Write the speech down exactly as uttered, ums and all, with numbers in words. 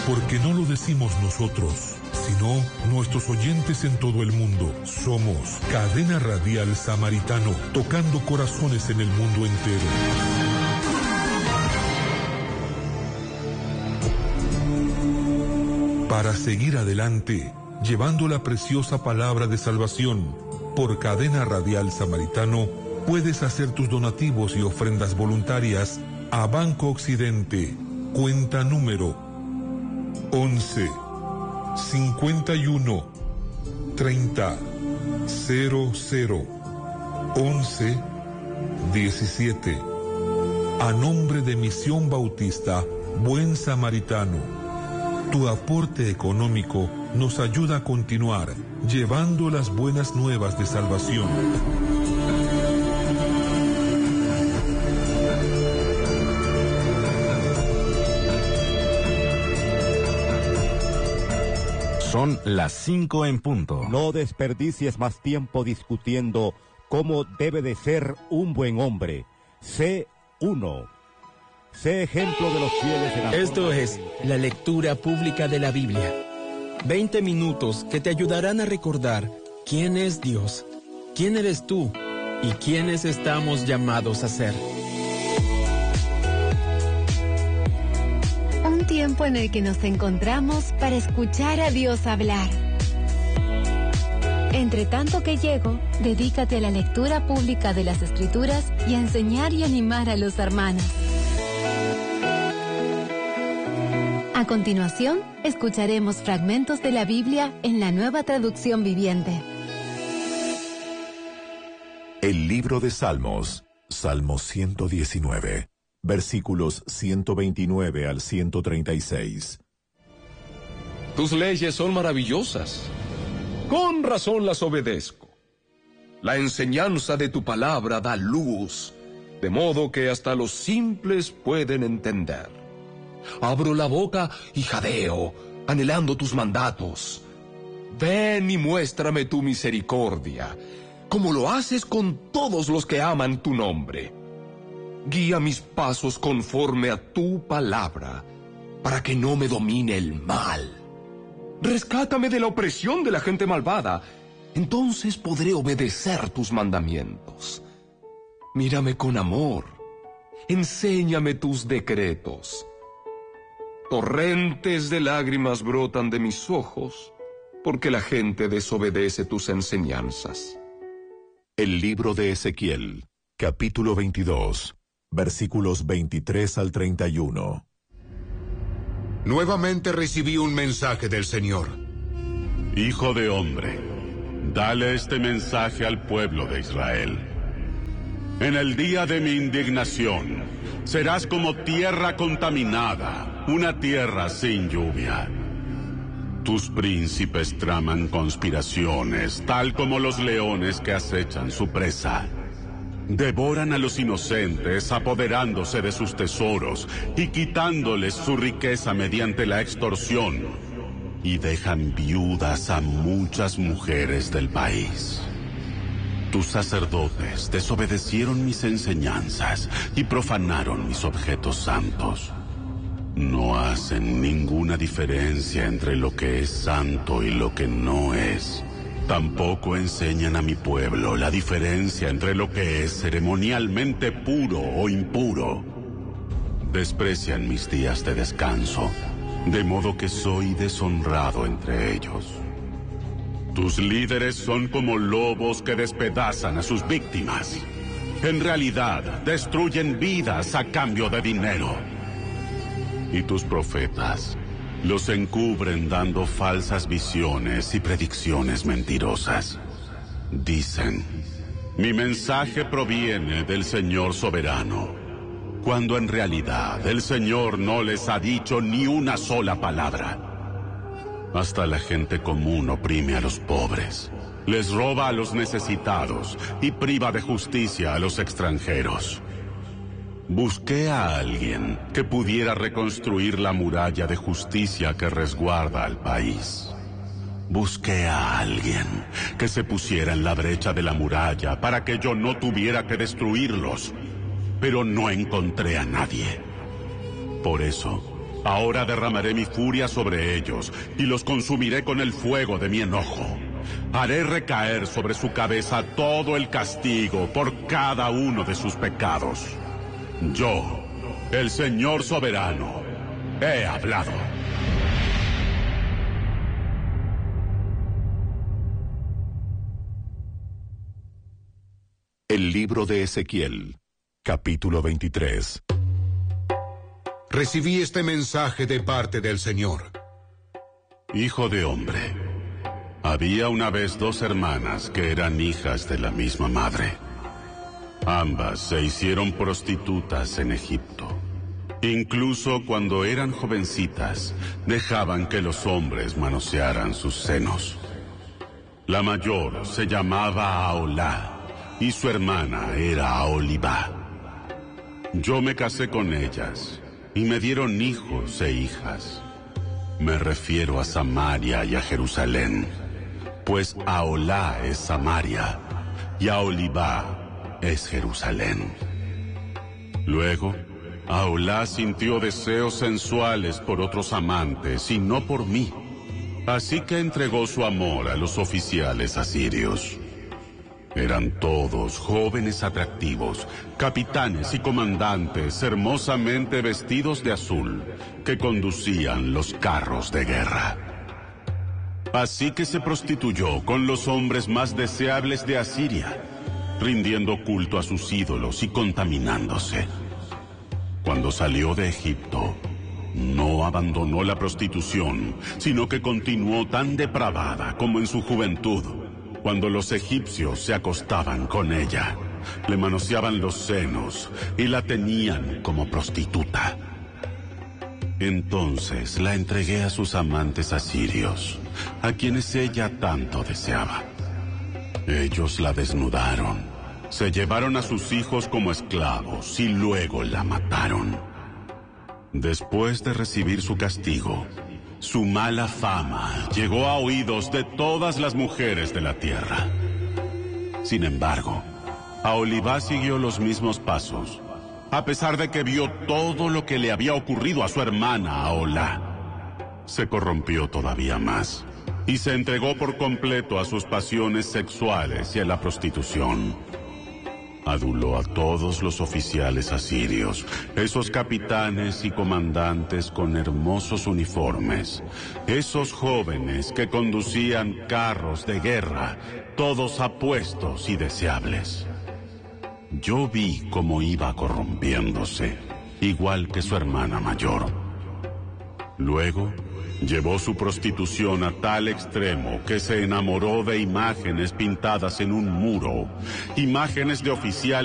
Porque no lo decimos nosotros, sino nuestros oyentes en todo el mundo. Somos Cadena Radial Samaritano, tocando corazones en el mundo entero. Para seguir adelante, llevando la preciosa palabra de salvación, por Cadena Radial Samaritano, puedes hacer tus donativos y ofrendas voluntarias a Banco Occidente, cuenta número once, cincuenta y uno, treinta, cero cero, once, diecisiete. A nombre de Misión Bautista Buen Samaritano, tu aporte económico nos ayuda a continuar llevando las buenas nuevas de salvación. Son las cinco en punto. No desperdicies más tiempo discutiendo cómo debe de ser un buen hombre. Sé uno. Sé ejemplo de los fieles en la Esto es la lectura pública de la Biblia. Veinte minutos que te ayudarán a recordar quién es Dios, quién eres tú y quiénes estamos llamados a ser. Un tiempo en el que nos encontramos para escuchar a Dios hablar. Entre tanto que llego, dedícate a la lectura pública de las Escrituras y a enseñar y animar a los hermanos. A continuación, escucharemos fragmentos de la Biblia en la Nueva Traducción Viviente. El libro de Salmos, Salmo ciento diecinueve. Versículos ciento veintinueve al ciento treinta y seis. Tus leyes son maravillosas. Con razón las obedezco. La enseñanza de tu palabra da luz, de modo que hasta los simples pueden entender. Abro la boca y jadeo, anhelando tus mandatos. Ven y muéstrame tu misericordia, como lo haces con todos los que aman tu nombre. Guía mis pasos conforme a tu palabra, para que no me domine el mal. Rescátame de la opresión de la gente malvada, entonces podré obedecer tus mandamientos. Mírame con amor, enséñame tus decretos. Torrentes de lágrimas brotan de mis ojos, porque la gente desobedece tus enseñanzas. El libro de Ezequiel, capítulo veintidós. Versículos veintitrés al treinta y uno. Nuevamente recibí un mensaje del Señor. Hijo de hombre, dale este mensaje al pueblo de Israel. En el día de mi indignación, serás como tierra contaminada, una tierra sin lluvia. Tus príncipes traman conspiraciones, tal como los leones que acechan su presa. Devoran a los inocentes, apoderándose de sus tesoros y quitándoles su riqueza mediante la extorsión, y dejan viudas a muchas mujeres del país. Tus sacerdotes desobedecieron mis enseñanzas y profanaron mis objetos santos. No hacen ninguna diferencia entre lo que es santo y lo que no es. Tampoco enseñan a mi pueblo la diferencia entre lo que es ceremonialmente puro o impuro. Desprecian mis días de descanso, de modo que soy deshonrado entre ellos. Tus líderes son como lobos que despedazan a sus víctimas. En realidad, destruyen vidas a cambio de dinero. Y tus profetas los encubren dando falsas visiones y predicciones mentirosas. Dicen, mi mensaje proviene del Señor soberano, cuando en realidad el Señor no les ha dicho ni una sola palabra. Hasta la gente común oprime a los pobres, les roba a los necesitados y priva de justicia a los extranjeros. Busqué a alguien que pudiera reconstruir la muralla de justicia que resguarda al país. Busqué a alguien que se pusiera en la brecha de la muralla para que yo no tuviera que destruirlos, pero no encontré a nadie. Por eso, Ahora derramaré mi furia sobre ellos y los consumiré con el fuego de mi enojo. Haré recaer sobre su cabeza todo el castigo por cada uno de sus pecados. Yo, el Señor soberano, he hablado. El libro de Ezequiel, capítulo veintitrés. Recibí este mensaje de parte del Señor. Hijo de hombre, había una vez dos hermanas que eran hijas de la misma madre. Ambas se hicieron prostitutas en Egipto. Incluso cuando eran jovencitas, dejaban que los hombres manosearan sus senos. La mayor se llamaba Aholá y su hermana era Aholibá. Yo me casé con ellas y me dieron hijos e hijas. Me refiero a Samaria y a Jerusalén, pues Aholá es Samaria y Aholibá es Jerusalén. Luego, Aholá sintió deseos sensuales por otros amantes y no por mí, así que entregó su amor a los oficiales asirios. Eran todos jóvenes atractivos, capitanes y comandantes hermosamente vestidos de azul, que conducían los carros de guerra. Así que se prostituyó con los hombres más deseables de Asiria, rindiendo culto a sus ídolos y contaminándose. Cuando salió de Egipto, no abandonó la prostitución, sino que continuó tan depravada como en su juventud, cuando los egipcios se acostaban con ella, le manoseaban los senos y la tenían como prostituta. Entonces la entregué a sus amantes asirios, a quienes ella tanto deseaba. Ellos la desnudaron, se llevaron a sus hijos como esclavos y luego la mataron. Después de recibir su castigo, su mala fama llegó a oídos de todas las mujeres de la tierra. Sin embargo, Aholibá siguió los mismos pasos, a pesar de que vio todo lo que le había ocurrido a su hermana Aholá. Se corrompió todavía más y se entregó por completo a sus pasiones sexuales y a la prostitución. Aduló a todos los oficiales asirios, esos capitanes y comandantes con hermosos uniformes, esos jóvenes que conducían carros de guerra, todos apuestos y deseables. Yo vi cómo iba corrompiéndose, igual que su hermana mayor. Luego, llevó su prostitución a tal extremo que se enamoró de imágenes pintadas en un muro, imágenes de oficiales